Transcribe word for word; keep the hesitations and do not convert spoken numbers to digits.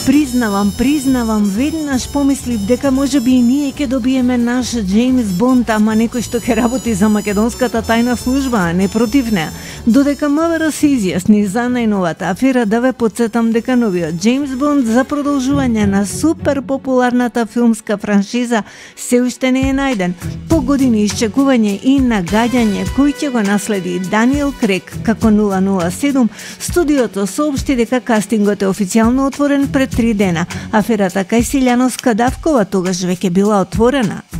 Признавам, признавам, веднаш помислив дека можеби и ние ќе добиеме наш Джеймс Бонд, ама некој што ќе работи за македонската тајна служба, а не против неа. Додека МВР се изјасни за најновата афера, да ве подсетам дека новиот Джеймс Бонд за продолжување на супер популарната филмска франшиза се уште не е најден. По години исчекување и нагаѓање кој ќе го наследи Даниел Крейг како нула нула седум, студиото соопшти дека кастингот е официјално отворен пред три дена. Аферата кај Силјано Скадавкова тогаш веќе била отворена.